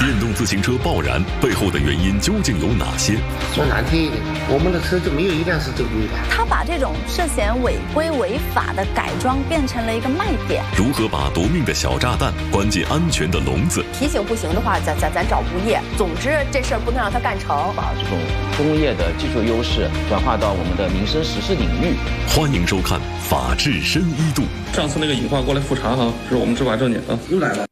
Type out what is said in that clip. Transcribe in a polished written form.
电动自行车爆燃背后的原因究竟有哪些？ 说难听一点，我们的车就没有一辆是正规的。 他把这种涉嫌违规违法的改装变成了一个卖点。 如何把夺命的小炸弹关进安全的笼子？ 提醒不行的话，咱找物业。总之，这事儿不能让他干成。 把这种工业的技术优势转化到我们的民生实事领域。 欢迎收看《法治深一度》。 上次那个隐患过来复查哈，是我们执法正经啊， 又来了。